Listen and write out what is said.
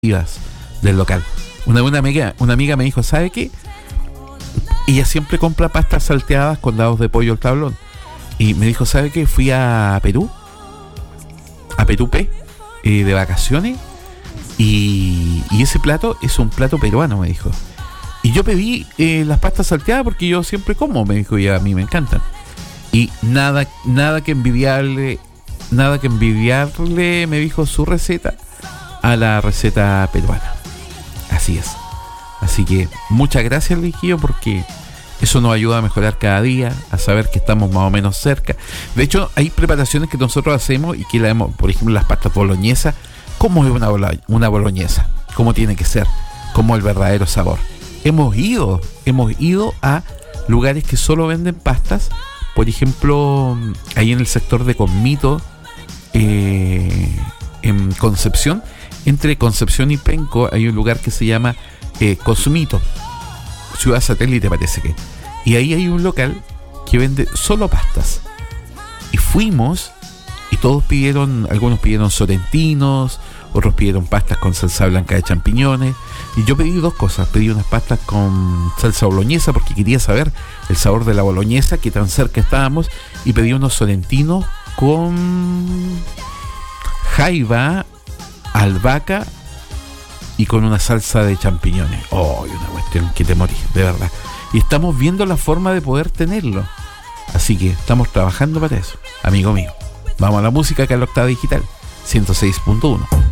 del local. Una amiga me dijo, ¿sabe qué? Ella siempre compra pastas salteadas con dados de pollo al tablón. Y me dijo, ¿sabe qué? Fui a Perú de vacaciones, y ese plato es un plato peruano, me dijo. Y yo pedí las pastas salteadas porque yo siempre como, me dijo, y a mí me encantan. Y nada que envidiarle, me dijo, su receta a la receta peruana. Así es. Así que muchas gracias, Luisquillo, porque eso nos ayuda a mejorar cada día, a saber que estamos más o menos cerca. De hecho, hay preparaciones que nosotros hacemos y que la hemos, por ejemplo, las pastas boloñesas. ¿Cómo es una boloñesa? ¿Cómo tiene que ser? ¿Cómo el verdadero sabor? Hemos ido a lugares que solo venden pastas. Por ejemplo, ahí en el sector de Conmito, en Concepción, entre Concepción y Penco, hay un lugar que se llama Cosmito, Ciudad Satélite parece que. Y ahí hay un local que vende solo pastas. Y fuimos y algunos pidieron sorrentinos, otros pidieron pastas con salsa blanca de champiñones. Y yo pedí dos cosas. Pedí unas pastas con salsa boloñesa porque quería saber el sabor de la boloñesa, que tan cerca estábamos. Y pedí unos sorrentinos con jaiba, albahaca y con una salsa de champiñones. Oh, una cuestión que te morís, de verdad. Y estamos viendo la forma de poder tenerlo. Así que estamos trabajando para eso, amigo mío. Vamos a la música, que es la Octava Digital 106.1.